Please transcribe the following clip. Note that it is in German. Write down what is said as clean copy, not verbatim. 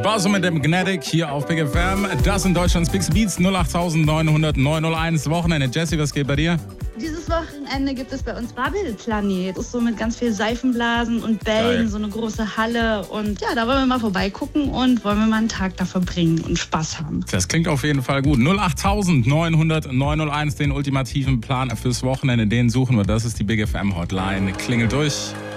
Buzz mit dem Gnatic hier auf Big FM. Das sind Deutschlands Big Beats 08900 901 Wochenende. Jessie, was geht bei dir? Dieses Wochenende gibt es bei uns Babbelplanet. Das ist so mit ganz viel Seifenblasen und Bällen, so eine große Halle. Und ja, da wollen wir mal vorbeigucken und wollen wir mal einen Tag da verbringen und Spaß haben. Das klingt auf jeden Fall gut. 08900 901, den ultimativen Plan fürs Wochenende, den suchen wir. Das ist die Big FM Hotline. Klingelt durch.